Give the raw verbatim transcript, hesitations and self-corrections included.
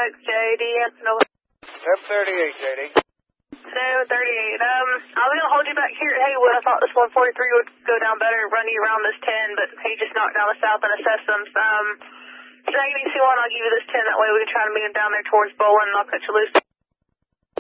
suspect, J D. seven thirty-eight, J D. seven thirty-eight. Um, I was going to hold you back here at Haywood. I thought this one forty-three would go down better and run you around this ten, but he just knocked down the south and assessed them. Um, so now you need to see one, I'll give you this ten. That way we can try to meet him down there towards Bowling, and I'll cut you loose.